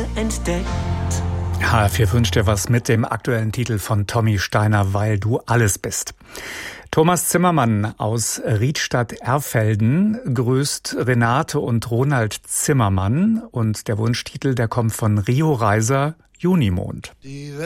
entdeckt. HR4 wünscht dir was mit dem aktuellen Titel von Tommy Steiner, Weil du alles bist. Thomas Zimmermann aus Riedstadt-Erfelden grüßt Renate und Ronald Zimmermann. Und der Wunschtitel, der kommt von Rio Reiser, Junimond.